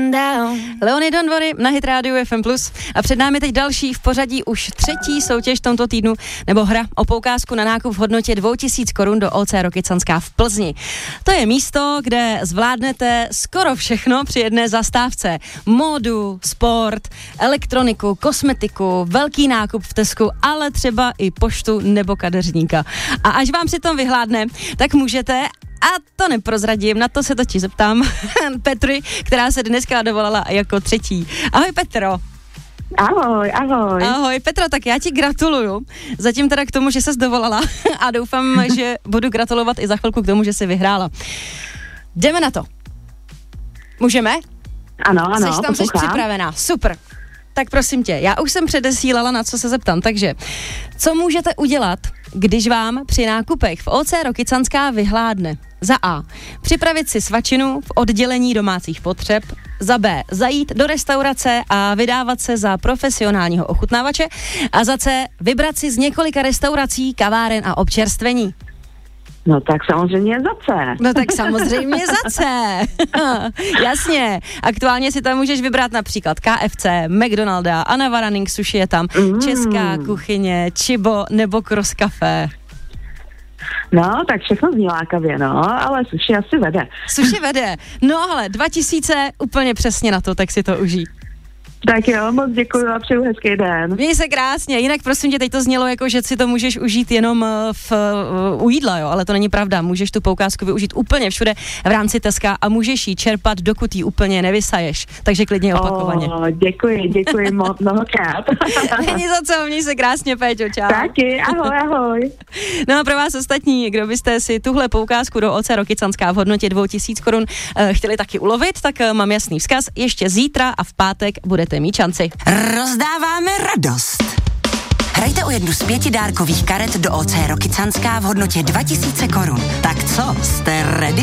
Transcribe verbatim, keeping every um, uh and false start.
Leony Don't Worry na Hit Radio F M plus. A před námi teď další v pořadí už třetí soutěž v tomto týdnu, nebo hra o poukázku na nákup v hodnotě dvou tisíc korun do O C Rokycanská v Plzni. To je místo, kde zvládnete skoro všechno při jedné zastávce. Módu, sport, elektroniku, kosmetiku, velký nákup v Tesku, ale třeba i poštu nebo kadeřníka. A až vám si tom vyhládne, tak můžete, a to neprozradím, na to se totiž zeptám Petry, která se dneska dovolala jako třetí. Ahoj Petro. Ahoj, ahoj. Ahoj Petro, tak já ti gratuluju. Zatím teda k tomu, že ses dovolala a doufám, že budu gratulovat i za chvilku k tomu, že jsi vyhrála. Jdeme na to. Můžeme? Ano, ano, Jsi tam, jsi připravená, super. Tak prosím tě, já už jsem předesílala, na co se zeptám, takže co můžete udělat, když vám při nákupech v O C Rokycanská vyhládne? Za A. Připravit si svačinu v oddělení domácích potřeb. Za B. Zajít do restaurace a vydávat se za profesionálního ochutnávače. A za C. Vybrat si z několika restaurací, kaváren a občerstvení. No tak samozřejmě za C. No tak samozřejmě za C. Jasně. Aktuálně si tam můžeš vybrat například K F C, McDonalda, Anava Running Sushi je tam, mm. Česká kuchyně, Chibo nebo Cross Café. No, tak všechno zní lákavě, no, ale sushi asi vede. Sushi vede. No ale dva tisíce úplně přesně na to, tak si to užij. Tak jo, moc děkuji a přeju hezký den. Měj se krásně, jinak prosím tě, teď to znělo jako, že si to můžeš užít jenom v, uh, u jídla, jo, ale to není pravda, můžeš tu poukázku využít úplně všude v rámci Teska a můžeš ji čerpat, dokud ji úplně nevysaješ, takže klidně opakovaně. Oh, děkuji, děkuji moc mnohokrát. Není za co, měj se krásně, Péťo, čau. Taky, ahoj, ahoj. No a pro vás ostatní, kdo byste si tuhle poukázku do O C Rokycanská v hodnotě dvou tisíc korun uh, chtěli taky ulovit, tak uh, mám jasný vzkaz, ještě zítra a v pátek budete mít šanci. Rozdáváme radost. Hrajte o jednu z pěti dárkových karet do O C Rokycanská v hodnotě dva tisíce korun. Tak co, jste ready?